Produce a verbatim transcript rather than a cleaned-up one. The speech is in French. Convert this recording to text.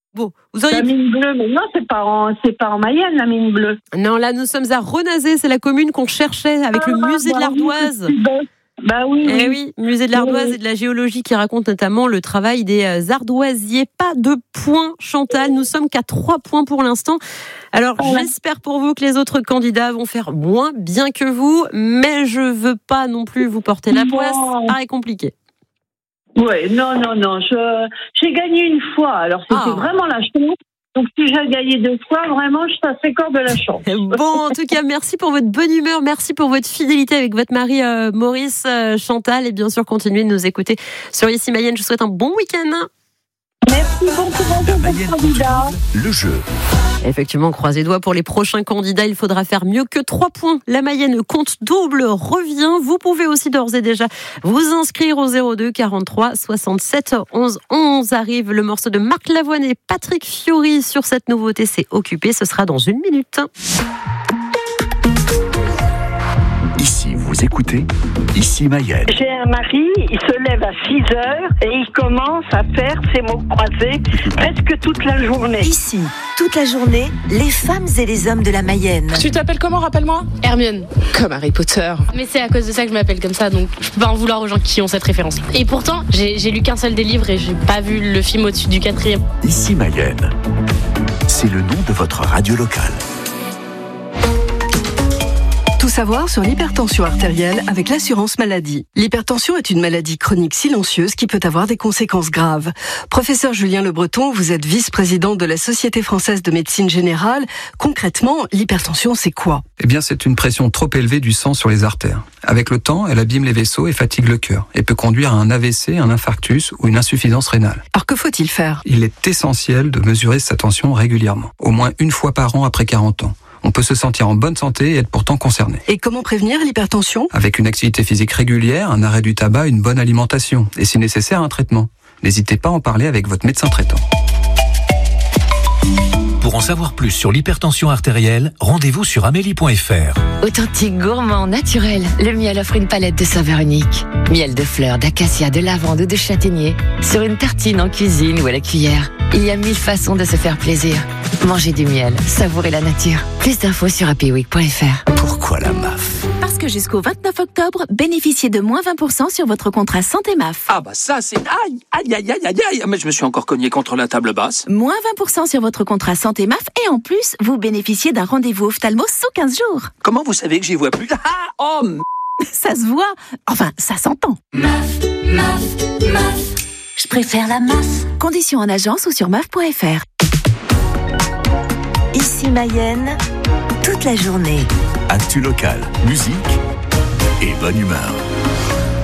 Bon, vous auriez... La mine bleue, mais non, c'est pas en, c'est pas en Mayenne, la mine bleue. Non, là, nous sommes à Renazé, c'est la commune qu'on cherchait avec ah, le musée bah de l'Ardoise. Oui, bah oui, eh oui. oui, musée de l'Ardoise oui, oui. et de la géologie qui raconte notamment le travail des ardoisiers. Pas de points, Chantal. Nous sommes qu'à trois points pour l'instant. Alors, oh, j'espère pour vous que les autres candidats vont faire moins bien que vous, mais je veux pas non plus vous porter la poisse. Ça paraît compliqué. Oui, non, non, non. Je, j'ai gagné une fois. Alors, c'était ah. vraiment la chance. Donc, si j'ai gagné deux fois, vraiment, ça fait corps de la chance. Bon, en tout cas, merci pour votre bonne humeur. Merci pour votre fidélité avec votre mari euh, Maurice, euh, Chantal. Et bien sûr, continuez de nous écouter sur Ici Mayenne. Je vous souhaite un bon week-end. Merci beaucoup, la Mayenne candidat. Le jeu. Effectivement, croisez les doigts pour les prochains candidats. Il faudra faire mieux que trois points. La Mayenne compte double revient. Vous pouvez aussi d'ores et déjà vous inscrire au zéro deux quarante-trois soixante-sept onze onze. Arrive le morceau de Marc Lavoine et Patrick Fiori sur cette nouveauté. C'est Occupé. Ce sera dans une minute. Ici, vous écoutez Ici Mayenne. J'ai un mari, il se lève à six heures et il commence à faire ses mots croisés presque toute la journée. Ici, toute la journée, les femmes et les hommes de la Mayenne. Tu t'appelles comment, rappelle-moi ? Hermione. Comme Harry Potter. Mais c'est à cause de ça que je m'appelle comme ça, donc je peux pas en vouloir aux gens qui ont cette référence. Et pourtant, j'ai, j'ai lu qu'un seul des livres et j'ai pas vu le film au-dessus du quatrième. Ici Mayenne, c'est le nom de votre radio locale. Tout savoir sur l'hypertension artérielle avec l'assurance maladie. L'hypertension est une maladie chronique silencieuse qui peut avoir des conséquences graves. Professeur Julien Le Breton, vous êtes vice-président de la Société française de médecine générale. Concrètement, l'hypertension, c'est quoi ? Eh bien, c'est une pression trop élevée du sang sur les artères. Avec le temps, elle abîme les vaisseaux et fatigue le cœur et peut conduire à un A V C, un infarctus ou une insuffisance rénale. Alors que faut-il faire ? Il est essentiel de mesurer sa tension régulièrement, au moins une fois par an après quarante ans. On peut se sentir en bonne santé et être pourtant concerné. Et comment prévenir l'hypertension ? Avec une activité physique régulière, un arrêt du tabac, une bonne alimentation et si nécessaire un traitement. N'hésitez pas à en parler avec votre médecin traitant. Pour en savoir plus sur l'hypertension artérielle, rendez-vous sur amélie point f r. Authentique, gourmand, naturel, le miel offre une palette de saveurs uniques. Miel de fleurs, d'acacia, de lavande ou de châtaignier. Sur une tartine en cuisine ou à la cuillère. Il y a mille façons de se faire plaisir. Mangez du miel, savourez la nature. Plus d'infos sur happy week point f r. Pourquoi la M A F ? Parce que jusqu'au vingt-neuf octobre, bénéficiez de moins vingt pour cent sur votre contrat santé M A F. Ah bah ça c'est... Aïe, aïe, aïe, aïe, aïe, aïe. Mais je me suis encore cogné contre la table basse. Moins vingt pour cent sur votre contrat santé M A F et en plus, vous bénéficiez d'un rendez-vous ophtalmo sous quinze jours. Comment vous savez que j'y vois plus ? Ah, oh m... Ça se voit. Enfin, ça s'entend. M A F, M A F, M A F. Je préfère la M A F. Conditions en agence ou sur M A F point f r. Ici Mayenne, toute la journée. Actu locale, musique et bonne humeur.